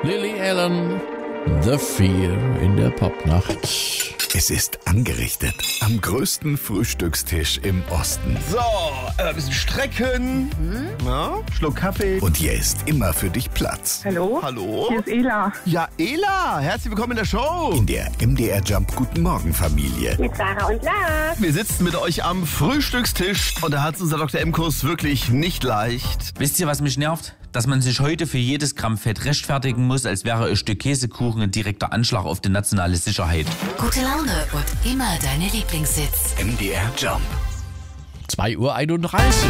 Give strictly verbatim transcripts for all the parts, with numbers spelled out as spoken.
Lily Allen, The Fear in der Popnacht. Es ist angerichtet am größten Frühstückstisch im Osten. So, äh, ein bisschen strecken. Hm? Ja, Schluck Kaffee. Und hier ist immer für dich Platz. Hallo? Hallo? Hier ist Ela. Ja, Ela, herzlich willkommen in der Show. In der M D R Jump Guten Morgen Familie. Mit Sarah und Lars. Wir sitzen mit euch am Frühstückstisch und da hat es unser Doktor M-Kurs wirklich nicht leicht. Wisst ihr, was mich nervt? Dass man sich heute für jedes Gramm Fett rechtfertigen muss, als wäre ein Stück Käsekuchen ein direkter Anschlag auf die nationale Sicherheit. Gute Laune und immer deine Lieblingssitz. M D R Jump. zwei Uhr einunddreißig.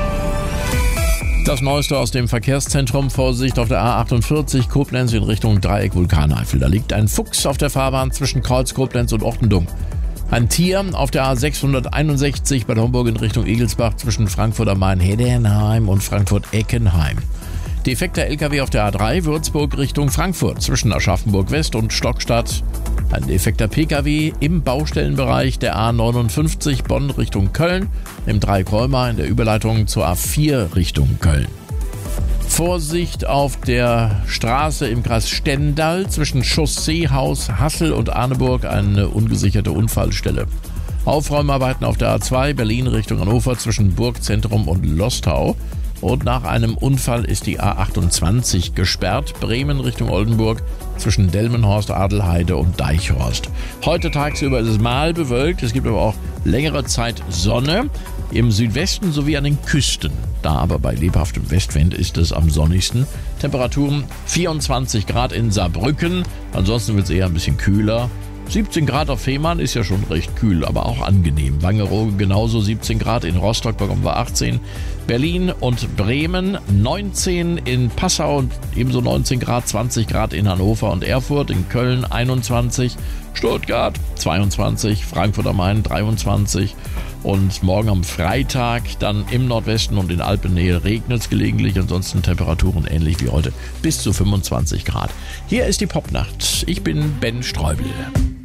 Das Neueste aus dem Verkehrszentrum. Vorsicht auf der A achtundvierzig Koblenz in Richtung Dreieck Vulkaneifel. Da liegt ein Fuchs auf der Fahrbahn zwischen Kreuz Koblenz und Ortendung. Ein Tier auf der A sechshunderteinundsechzig Bad Homburg in Richtung Egelsbach zwischen Frankfurt am Main-Heddernheim und Frankfurt-Eckenheim. Defekter L K W auf der A drei Würzburg Richtung Frankfurt zwischen Aschaffenburg West und Stockstadt. Ein defekter P K W im Baustellenbereich der A neunundfünfzig Bonn Richtung Köln, im Dreieck-Rheuma in der Überleitung zur A vier Richtung Köln. Vorsicht auf der Straße im Kreis Stendal zwischen Chausseehaus Hassel und Arneburg, eine ungesicherte Unfallstelle. Aufräumarbeiten auf der A zwei Berlin Richtung Hannover zwischen Burgzentrum und Lostau. Und nach einem Unfall ist die A achtundzwanzig gesperrt, Bremen Richtung Oldenburg zwischen Delmenhorst, Adelheide und Deichhorst. Heute tagsüber ist es mal bewölkt, es gibt aber auch längere Zeit Sonne im Südwesten sowie an den Küsten. Da aber bei lebhaftem Westwind ist es am sonnigsten. Temperaturen vierundzwanzig Grad in Saarbrücken, ansonsten wird es eher ein bisschen kühler. siebzehn Grad auf Fehmarn ist ja schon recht kühl, aber auch angenehm. Wangerooge genauso siebzehn Grad, in Rostock bekommen wir achtzehn. Berlin und Bremen neunzehn, in Passau und ebenso neunzehn Grad, zwanzig Grad in Hannover und Erfurt, in Köln einundzwanzig, Stuttgart zweiundzwanzig, Frankfurt am Main dreiundzwanzig und morgen am Freitag dann im Nordwesten und in Alpennähe regnet es gelegentlich, ansonsten Temperaturen ähnlich wie heute bis zu fünfundzwanzig Grad. Hier ist die Popnacht. Ich bin Ben Streubel.